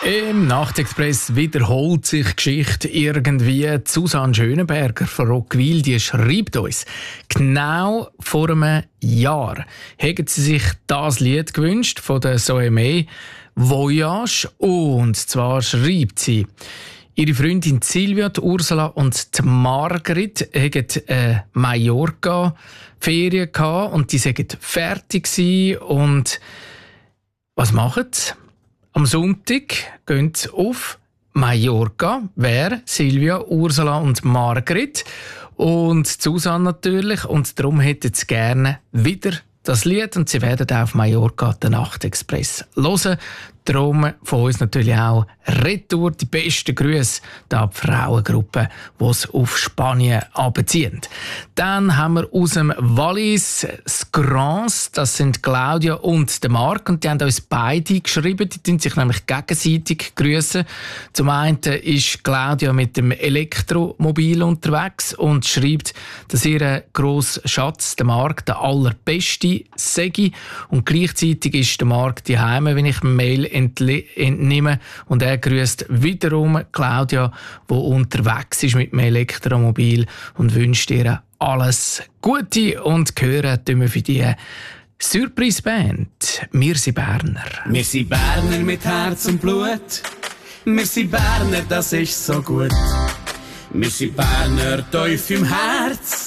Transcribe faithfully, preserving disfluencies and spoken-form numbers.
Im Nachtexpress wiederholt sich die Geschichte irgendwie. Susanne Schönenberger von Roggwil, die schreibt uns, genau vor einem Jahr hätten sie sich das Lied gewünscht von der Soeme Voyage. Und zwar schreibt sie, ihre Freundin Silvia, die Ursula und die Margrit hatten eine Mallorca-Ferien gehabt und die sind fertig gewesen. Und was machen sie? Am Sonntag gehen sie auf Mallorca. Wer? Silvia, Ursula und Margrit. Und Susanne natürlich. Und darum hätten sie gerne wieder das Lied. Und sie werden auch auf Mallorca den Nachtexpress hören. Darum von uns natürlich auch retour die besten Grüße da die Frauengruppe, die es auf Spanien abziehen. Dann haben wir aus dem Wallis das Grans, das sind Claudia und der Marc, und die haben uns beide geschrieben, die tun sich nämlich gegenseitig grüßen. Zum einen ist Claudia mit dem Elektromobil unterwegs und schreibt, dass ihr grosser Schatz, der Marc, der allerbeste sei, und gleichzeitig ist der Marc die Heime, wenn ich Mail entnehme, und er grüßt wiederum Claudia, die unterwegs ist mit dem Elektromobil, und wünscht ihr alles Gute. Und hören tun wir für die Surprise-Band «Wir sind Berner». Wir sind Berner mit Herz und Blut, wir sind Berner, das ist so gut. Wir sind Berner tief im Herz,